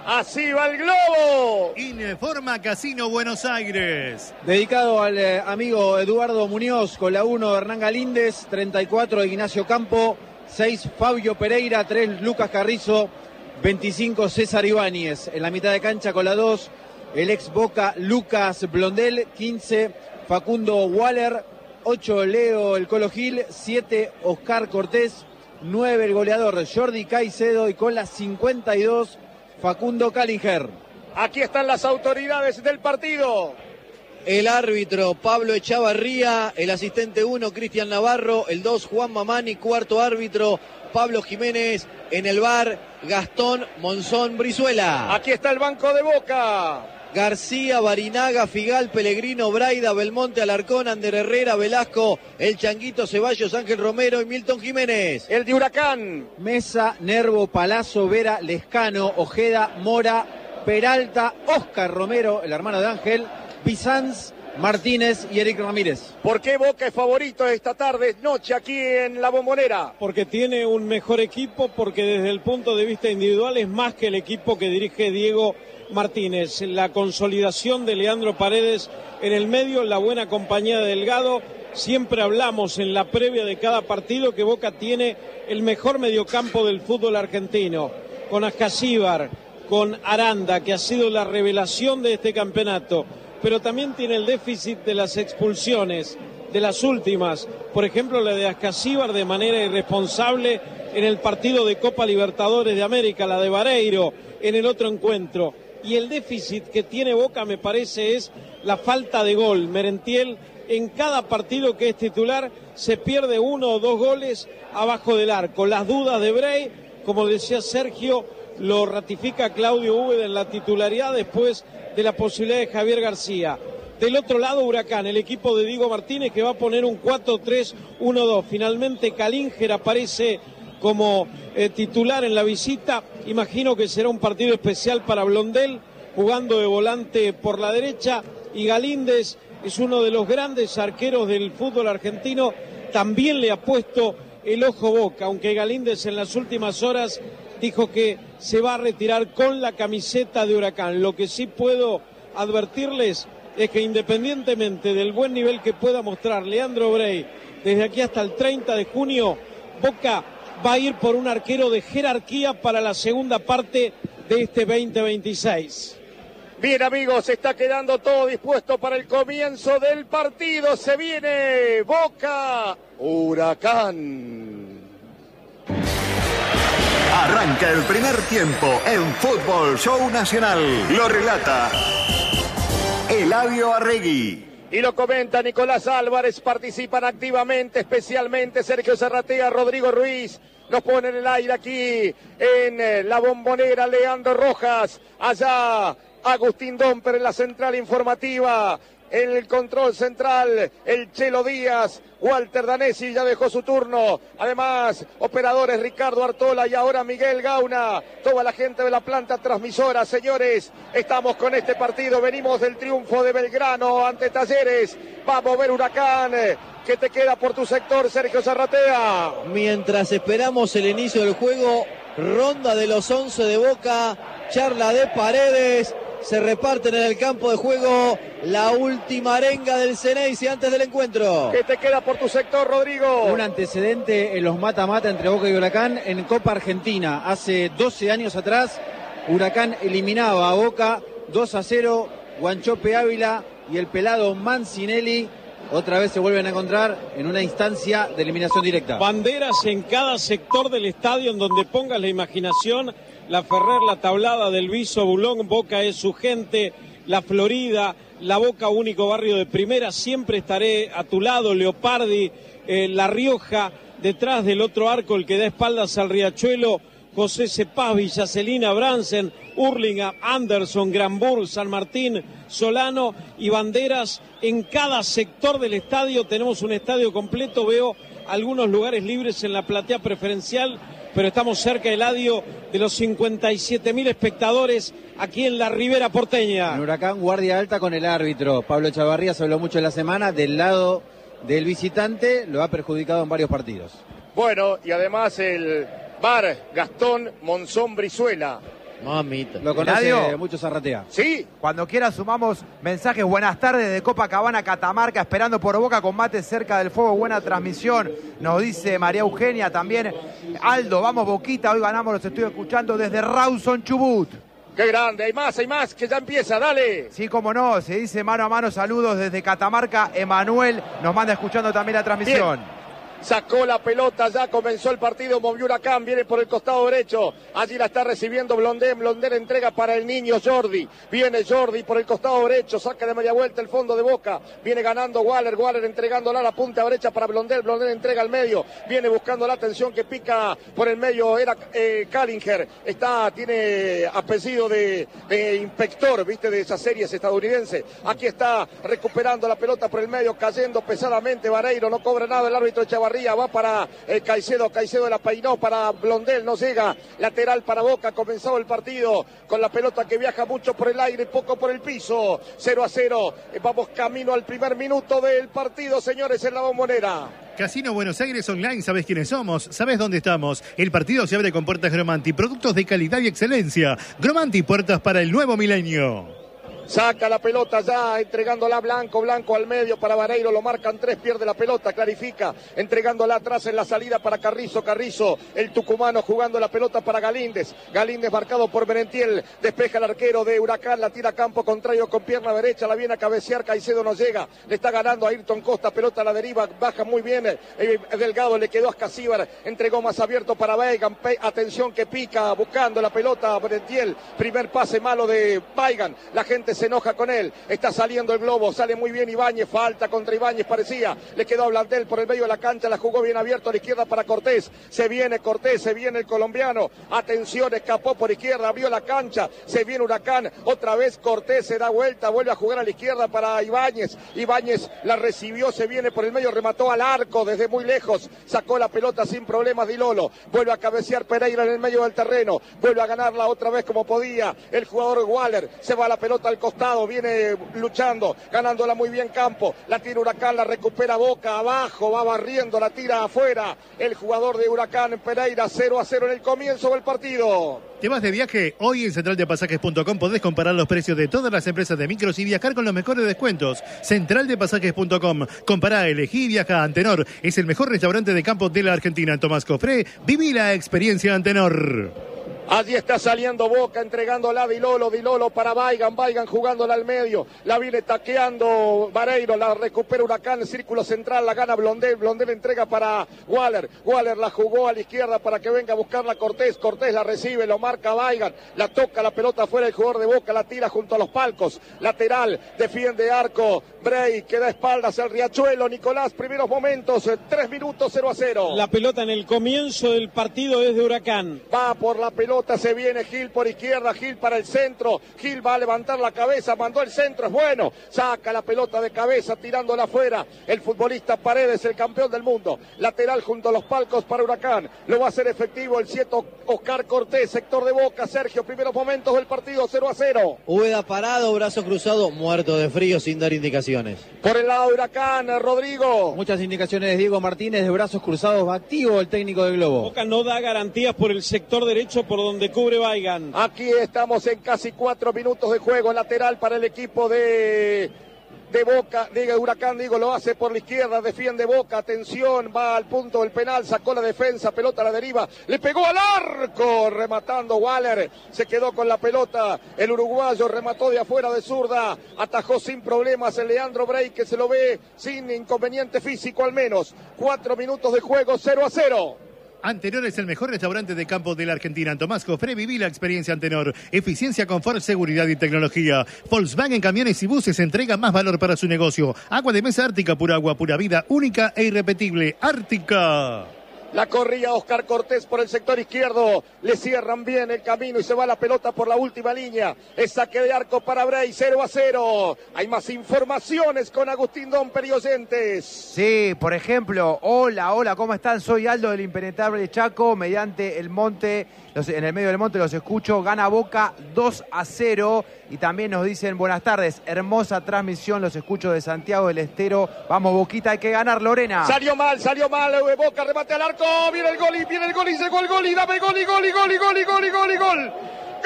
Así va el globo. Informa Casino Buenos Aires. Dedicado al amigo Eduardo Muñoz, con la 1 Hernán Galíndez, 34 Ignacio Campo, 6 Fabio Pereira, 3 Lucas Carrizo, 25 César Ibáñez. En la mitad de cancha con la 2, el ex Boca Lucas Blondel, 15 Facundo Waller, 8 Leo El Colo Gil, 7 Oscar Cortés, 9 el goleador Jordi Caicedo y con la 52 Facundo Calinger. Aquí están las autoridades del partido. El árbitro Pablo Echavarría, el asistente 1 Cristian Navarro, el 2 Juan Mamani, cuarto árbitro Pablo Jiménez, en el VAR Gastón Monzón Brizuela. Aquí está el banco de Boca. García, Barinaga, Figal, Pellegrino, Braida, Belmonte, Alarcón, Ander Herrera, Velasco, el Changuito Ceballos, Ángel Romero y Milton Jiménez. El de Huracán. Mesa, Nervo, Palazzo, Vera, Lescano, Ojeda, Mora, Peralta, Oscar Romero, el hermano de Ángel, Bizanz, Martínez y Eric Ramírez. ¿Por qué Boca es favorito esta tarde, noche aquí en La Bombonera? Porque tiene un mejor equipo, porque desde el punto de vista individual es más que el equipo que dirige Diego Martínez. La consolidación de Leandro Paredes en el medio, la buena compañía de Delgado. Siempre hablamos en la previa de cada partido que Boca tiene el mejor mediocampo del fútbol argentino, con Ascasíbar, con Aranda, que ha sido la revelación de este campeonato, pero también tiene el déficit de las expulsiones, de las últimas, por ejemplo la de Ascasíbar de manera irresponsable en el partido de Copa Libertadores de América, la de Vareiro en el otro encuentro. Y el déficit que tiene Boca, me parece, es la falta de gol. Merentiel, en cada partido que es titular, se pierde 1 o 2 goles abajo del arco. Las dudas de Brey, como decía Sergio, lo ratifica Claudio Úbeda en la titularidad después de la posibilidad de Javier García. Del otro lado, Huracán, el equipo de Diego Martínez, que va a poner un 4-3-1-2. Finalmente Calinger aparece como titular en la visita. Imagino que será un partido especial para Blondel, jugando de volante por la derecha, y Galíndez es uno de los grandes arqueros del fútbol argentino. También le ha puesto el ojo Boca, aunque Galíndez en las últimas horas dijo que se va a retirar con la camiseta de Huracán. Lo que sí puedo advertirles es que independientemente del buen nivel que pueda mostrar Leandro Brey desde aquí hasta el 30 de junio, Boca va a ir por un arquero de jerarquía para la segunda parte de este 2026. Bien, amigos, está quedando todo dispuesto para el comienzo del partido. Se viene Boca Huracán. Arranca el primer tiempo en Fútbol Show Nacional. Lo relata Eladio Arregui. Y lo comenta Nicolás Álvarez. Participan activamente, especialmente Sergio Zarratea, Rodrigo Ruiz. Nos pone en el aire aquí en La Bombonera Leandro Rojas. Allá Agustín Domper en la central informativa. En el control central, el Chelo Díaz, Walter Danesi ya dejó su turno. Además, operadores Ricardo Artola y ahora Miguel Gauna. Toda la gente de la planta transmisora. Señores, estamos con este partido. Venimos del triunfo de Belgrano ante Talleres. Vamos a ver Huracán. ¿Qué te queda por tu sector, Sergio Zarratea? Mientras esperamos el inicio del juego, ronda de los 11 de Boca, charla de Paredes. Se reparten en el campo de juego la última arenga del Ceneice antes del encuentro. ¿Qué te queda por tu sector, Rodrigo? Un antecedente en los mata-mata entre Boca y Huracán en Copa Argentina. Hace 12 años atrás, Huracán eliminaba a Boca 2-0, Guanchope Ávila y el pelado Mancinelli. Otra vez se vuelven a encontrar en una instancia de eliminación directa. Banderas en cada sector del estadio en donde pongas la imaginación. La Ferrer, la Tablada, del Viso, Bulón, Boca es su gente, la Florida, la Boca, único barrio de primera. Siempre estaré a tu lado, Leopardi, La Rioja, detrás del otro arco, el que da espaldas al Riachuelo, José Cepaz, Villacelina, Bransen, Hurlingham, Anderson, Granburg, San Martín, Solano y Banderas. En cada sector del estadio tenemos un estadio completo. Veo algunos lugares libres en la platea preferencial, pero estamos cerca, Eladio, de los 57.000 espectadores aquí en la Ribera Porteña. En Huracán, guardia alta con el árbitro. Pablo Echavarría se habló mucho en la semana del lado del visitante, lo ha perjudicado en varios partidos. Bueno, y además el VAR Gastón Monzón Brizuela. Mamita. Lo conoce Eladio. mucho Zarratea. Sí. Cuando quiera sumamos mensajes. Buenas tardes de Copacabana, Catamarca, esperando por Boca con mate cerca del fuego. Buena transmisión, nos dice María Eugenia. También Aldo, vamos Boquita, hoy ganamos, los estoy escuchando desde Rawson, Chubut. Qué grande, hay más, que ya empieza, dale. Sí, cómo no, se dice mano a mano, saludos desde Catamarca. Emanuel nos manda escuchando también la transmisión. Bien. Sacó la pelota, ya comenzó el partido, movió Huracán, viene por el costado derecho, allí la está recibiendo Blondén entrega para el niño Jordi, viene Jordi por el costado derecho, saca de media vuelta el fondo de Boca, viene ganando Waller entregándola a la punta derecha para Blondén entrega al medio, viene buscando la atención que pica por el medio, era Callinger, tiene apellido de inspector, viste, de esas series estadounidenses, aquí está recuperando la pelota por el medio, cayendo pesadamente Vareiro, no cobra nada el árbitro Echavarría, va para Caicedo la peinó para Blondel, no llega, lateral para Boca, comenzó el partido con la pelota que viaja mucho por el aire, poco por el piso, 0-0, vamos camino al primer minuto del partido, señores, en la Bombonera. Casino Buenos Aires Online, ¿sabes quiénes somos? ¿Sabes dónde estamos? El partido se abre con puertas Gromanti, productos de calidad y excelencia. Gromanti, puertas para el nuevo milenio. Saca la pelota ya, entregándola Blanco al medio para Vareiro, lo marcan 3, pierde la pelota, clarifica, entregándola atrás en la salida para Carrizo, el tucumano jugando la pelota para Galíndez marcado por Merentiel, despeja el arquero de Huracán, la tira a campo contrario con pierna derecha, la viene a cabecear, Caicedo no llega, le está ganando a Ayrton Costa, pelota a la deriva, baja muy bien, Delgado le quedó a Escasíbar, entregó más abierto para Weigand, atención que pica, buscando la pelota Merentiel, primer pase malo de Weigand, la gente se enoja con él, está saliendo el globo, sale muy bien Ibáñez, falta contra Ibáñez parecía, le quedó a Blandel por el medio de la cancha, la jugó bien abierto a la izquierda para Cortés, se viene el colombiano, atención, escapó por izquierda, abrió la cancha, se viene Huracán, otra vez Cortés se da vuelta, vuelve a jugar a la izquierda para Ibáñez la recibió, se viene por el medio, remató al arco desde muy lejos, sacó la pelota sin problemas Di Lolo, vuelve a cabecear Pereira en el medio del terreno, vuelve a ganarla otra vez como podía, el jugador Waller, se va la pelota al costado, viene luchando, ganándola muy bien Campo, la tira Huracán, la recupera Boca, abajo, va barriendo, la tira afuera, el jugador de Huracán, Pereira, 0-0 en el comienzo del partido. ¿Te vas de viaje? Hoy en centraldepasajes.com podés comparar los precios de todas las empresas de micros y viajar con los mejores descuentos. Centraldepasajes.com. Compará, elegí y viaja. Antenor es el mejor restaurante de campo de la Argentina. Tomás Cofré, viví la experiencia Antenor. Allí está saliendo Boca, entregándola a Di Lolo para Weigand jugándola al medio, la viene taqueando Vareiro, la recupera Huracán, el círculo central, la gana Blondel entrega para Waller la jugó a la izquierda para que venga a buscarla Cortés la recibe, lo marca Weigand, la toca la pelota afuera el jugador de Boca, la tira junto a los palcos, lateral, defiende arco, Bray, que da espaldas al Riachuelo, Nicolás, primeros momentos, 3 minutos, 0-0. La pelota en el comienzo del partido es de Huracán. Va por la pelota, se viene Gil por izquierda, Gil para el centro, Gil va a levantar la cabeza, mandó el centro, es bueno, saca la pelota de cabeza tirándola afuera, el futbolista Paredes, el campeón del mundo, lateral junto a los palcos para Huracán, lo va a hacer efectivo el 7 Oscar Cortés, sector de Boca, Sergio, primeros momentos del partido, 0-0. Úbeda parado, brazo cruzado, muerto de frío sin dar indicaciones. Por el lado de Huracán, Rodrigo. Muchas indicaciones de Diego Martínez, de brazos cruzados, activo el técnico del Globo. Boca no da garantías por el sector derecho por donde cubre Weigand. Aquí estamos en casi 4 minutos de juego, lateral para el equipo de Boca, de Huracán, lo hace por la izquierda, defiende Boca, atención, va al punto del penal, sacó la defensa, pelota a la deriva, le pegó al arco, rematando Waller, se quedó con la pelota, el uruguayo remató de afuera de zurda, atajó sin problemas el Leandro Bray, que se lo ve sin inconveniente físico al menos, 4 minutos de juego, 0-0. Antenor es el mejor restaurante de campo de la Argentina. Tomás Cofré, viví la experiencia Antenor. Eficiencia, confort, seguridad y tecnología. Volkswagen Camiones y Buses entrega más valor para su negocio. Agua de mesa Ártica, pura agua, pura vida, única e irrepetible. Ártica. La corría Oscar Cortés por el sector izquierdo, le cierran bien el camino y se va la pelota por la última línea. Es saque de arco para Bray, 0-0. Hay más informaciones con Agustín Domper y oyentes. Sí, por ejemplo, hola, ¿cómo están? Soy Aldo del Impenetrable Chaco, mediante el monte, en el medio del monte los escucho, gana Boca 2-0 y también nos dicen buenas tardes, hermosa transmisión, los escucho de Santiago del Estero, vamos Boquita, hay que ganar, Lorena. Salió mal, Boca, remate al arco, viene el gol y llegó el gol y dame gol.